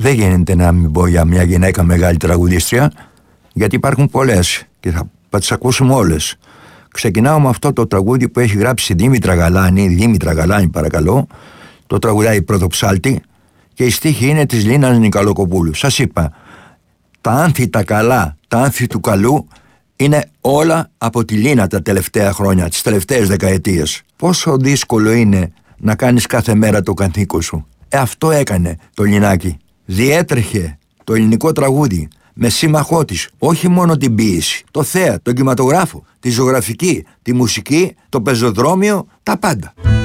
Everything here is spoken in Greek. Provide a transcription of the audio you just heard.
Δεν γίνεται να μην πω για μια γυναίκα μεγάλη τραγουδίστρια, γιατί υπάρχουν πολλές και θα τις ακούσουμε όλες. Ξεκινάω με αυτό το τραγούδι που έχει γράψει η Δήμητρα Γαλάνη παρακαλώ. Το τραγουδάει πρωτοψάλτη και η στίχη είναι της Λίνας Νικαλοκοπούλου. Σας είπα, τα άνθη τα καλά, τα άνθη του καλού είναι όλα από τη Λίνα τα τελευταία χρόνια, τις τελευταίες δεκαετίες. Πόσο δύσκολο είναι να κάνεις κάθε μέρα το καθήκον σου. Αυτό έκανε το Λινάκι. Διέτρεχε το ελληνικό τραγούδι με σύμμαχό της όχι μόνο την ποίηση, το θέατρο, τον κινηματογράφο, τη ζωγραφική, τη μουσική, το πεζοδρόμιο, τα πάντα.